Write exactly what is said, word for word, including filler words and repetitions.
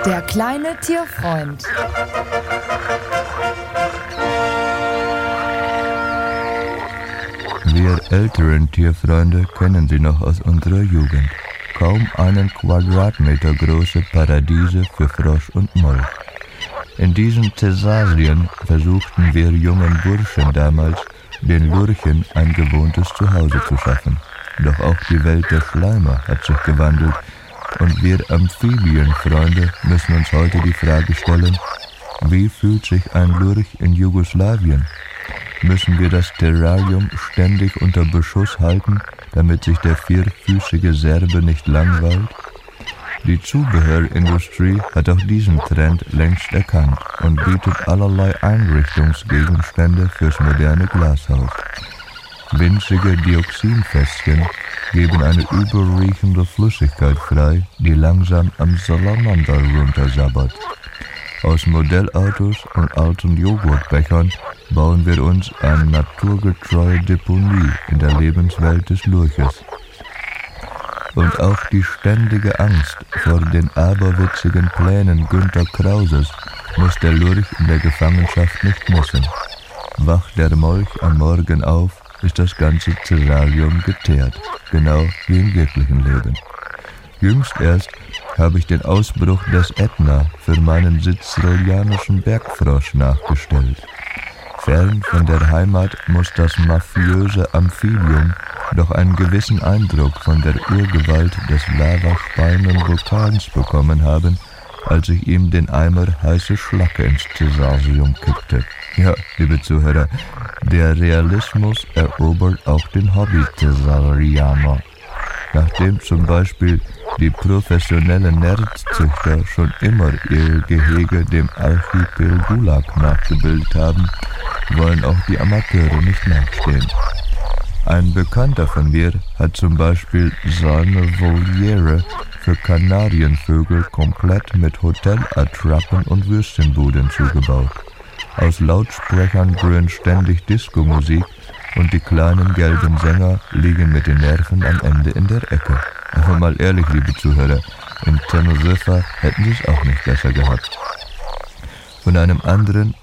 Der kleine Tierfreund. Wir älteren Tierfreunde kennen sie noch aus unserer Jugend. Kaum einen Quadratmeter große Paradiese für Frosch und Molch. In diesen Thessasien versuchten wir jungen Burschen damals, den Lurchen ein gewohntes Zuhause zu schaffen. Doch auch die Welt der Schleimer hat sich gewandelt und wir Amphibienfreunde müssen uns heute die Frage stellen, wie fühlt sich ein Lurch in Jugoslawien? Müssen wir das Terrarium ständig unter Beschuss halten, damit sich der vierfüßige Serbe nicht langweilt? Die Zubehörindustrie hat auch diesen Trend längst erkannt und bietet allerlei Einrichtungsgegenstände fürs moderne Glashaus. Winzige Dioxinfässchen geben eine überriechende Flüssigkeit frei, die langsam am Salamander runtersabbert. Aus Modellautos und alten Joghurtbechern bauen wir uns eine naturgetreue Deponie in der Lebenswelt des Lurches. Und auch die ständige Angst vor den aberwitzigen Plänen Günter Krauses muss der Lurch in der Gefangenschaft nicht missen. Wacht der Molch am Morgen auf, ist das ganze Terrarium geteert, genau wie im wirklichen Leben. Jüngst erst habe ich den Ausbruch des Ätna für meinen sizilianischen Bergfrosch nachgestellt. Fern von der Heimat muss das mafiöse Amphibium doch einen gewissen Eindruck von der Urgewalt des lavaspeienden Vulkans bekommen haben, als ich ihm den Eimer heiße Schlacke ins Thessalium kippte. Ja, liebe Zuhörer, der Realismus erobert auch den Hobby-Thessalianer. Nachdem zum Beispiel die professionellen Nerdzüchter schon immer ihr Gehege dem Archipel Gulag nachgebildet haben, wollen auch die Amateure nicht nachstehen. Ein Bekannter von mir hat zum Beispiel seine Voliere für Kanarienvögel komplett mit Hotelattrappen und Würstchenbuden zugebaut. Aus Lautsprechern dröhnt ständig Disco-Musik und die kleinen gelben Sänger liegen mit den Nerven am Ende in der Ecke. Aber mal ehrlich, liebe Zuhörer, in Teneriffa hätten sie es auch nicht besser gehabt. Von einem anderen,